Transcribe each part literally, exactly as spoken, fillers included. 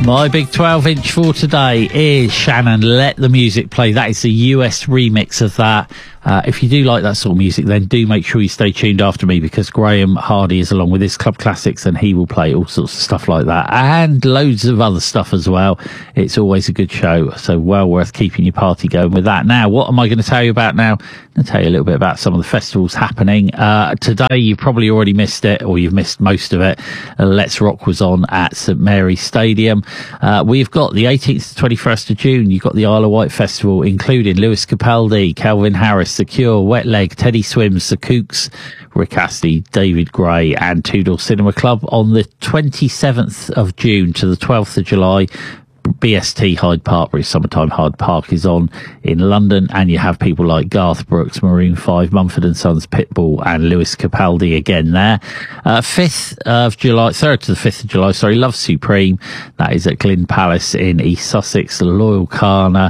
My big twelve inch for today is Shannon, Let the Music Play. That is the U S remix of that. Uh, if you do like that sort of music, then do make sure you stay tuned after me, because Graham Hardy is along with his Club Classics and he will play all sorts of stuff like that and loads of other stuff as well. It's always a good show, so well worth keeping your party going with that. Now, what am I going to tell you about now? I'm going to tell you a little bit about some of the festivals happening. Uh, today, you've probably already missed it, or you've missed most of it. Uh, Let's Rock was on at St Mary's Stadium. Uh, we've got the eighteenth to twenty-first of June. You've got the Isle of Wight Festival, including Lewis Capaldi, Calvin Harris, The Cure, Wet Leg, Teddy Swims, The Kooks, Rick Astley, David Gray and Two Door Cinema Club. On the twenty-seventh of June to the twelfth of July, B S T Hyde Park, British Summertime Hyde Park, is on in London, and you have people like Garth Brooks, Maroon five, Mumford and Sons, Pitbull and Lewis Capaldi again there. Uh, fifth of July, third to the fifth of July, sorry, Love Supreme, that is at Glyn Palace in East Sussex. Loyal Kana,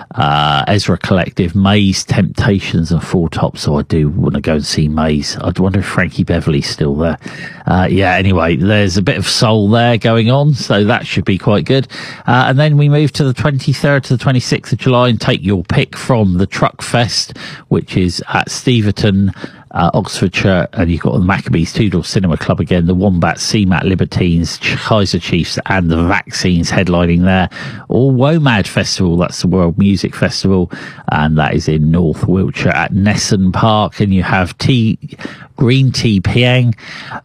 uh, Ezra Collective, Maze, Temptations and Four Tops. So I do want to go and see Maze. I wonder if Frankie Beverly's still there. Uh, yeah, anyway, there's a bit of soul there going on, so that should be quite good. Uh, and then we move to the twenty-third to the twenty-sixth of July and take your pick from the Truck Fest, which is at Steventon, uh, Oxfordshire, and you've got the Maccabees, Two Door Cinema Club again, the Wombat, C MAT, Libertines, Kaiser Chiefs and the Vaccines headlining there. Or WOMAD Festival, that's the World Music Festival, and that is in North Wiltshire at Nesson Park. And you have tea, Green Tea Piang,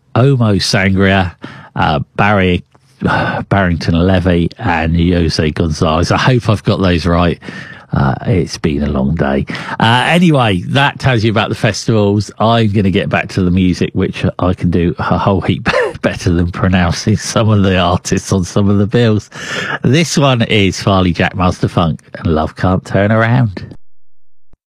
Omo Sangria, uh, Barry Barrington Levy and Jose Gonzalez. I hope I've got those right. Uh, it's been a long day. Uh, anyway, that tells you about the festivals. I'm going to get back to the music, which I can do a whole heap better than pronouncing some of the artists on some of the bills. This one is Farley Jack Master Funk and Love Can't Turn Around.